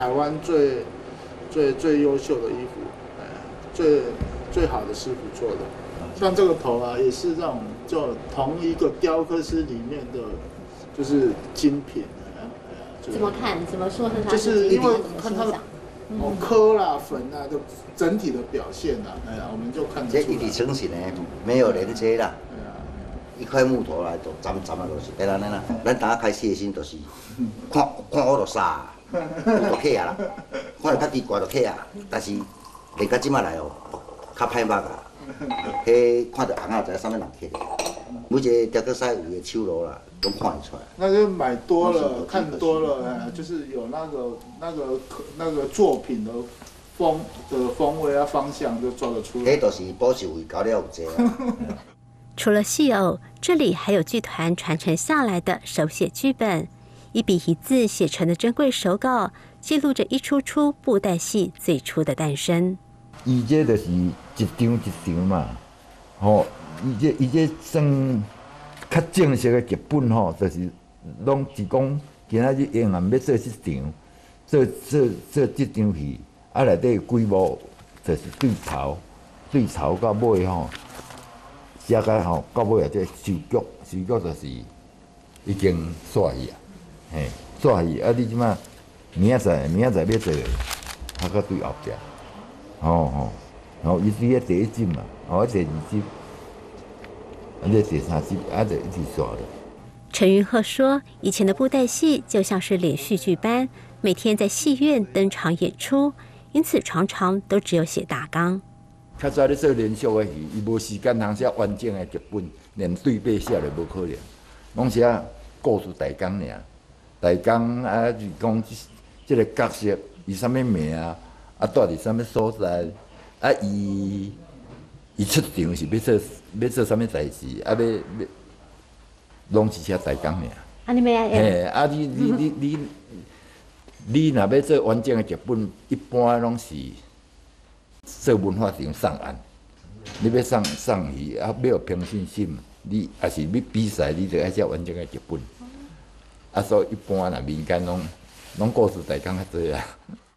台湾最优秀的衣服，最好的师傅做的。像这个头啊，也是这种就同一个雕刻师里面的，就是精品。 怎么看？怎么说是它？ 就是因为看它的刻啦、粉啊的整体的表现啊，我们就看得出来。 这一体成型的，没有连接啦。一块木头来就斩啊，就是在咱啦。咱打开始的时就是看我就傻，就客啊啦。看较奇怪就客啊，但是练到即摆来哦，较歹捌啊。迄看到红仔知啥物人客。每一个雕刻师有伊的手路啦，都看得出来。 那就买多了，看多了，就是有那个作品的风味啊、方向就抓得出来。 迄就是保守费交了有济啊。 除了戏偶，这里还有剧团传承下来的手写剧本，一笔一字写成的珍贵手稿，记录着一出出布袋戏最初的诞生。 伊这就是一张一张嘛，吼，伊这算较正式的剧本吼，就是拢是讲今仔日演员要做这场，做这场戏，啊内底规模就是对头到尾吼。写到吼，到尾啊，这收局就是已经煞去啊，嘿，煞去啊！你即马明仔载要做，还搁对后壁，然后伊是第一集嘛，第二集，这第三集就一直煞了。 陈云鹤说：“以前的布袋戏就像是连续剧般，每天在戏院登场演出，因此常常都只有写大纲。” 较早咧做连续的戏，伊无时间通写完整的剧本，连对白写都无可能，拢写故事大纲尔。大纲啊，就是讲即个角色伊啥物名啊，住伫啥物所在，伊出场是要做啥物代志，要拢是写大纲尔。 啊，你们嘿，你若要做完整的剧本，一般拢是。做文化场上岸，你要上戏啊，要有平信心，你也是要比赛，你就要写完整的剧本。所以一般民间拢故事大纲较多啊。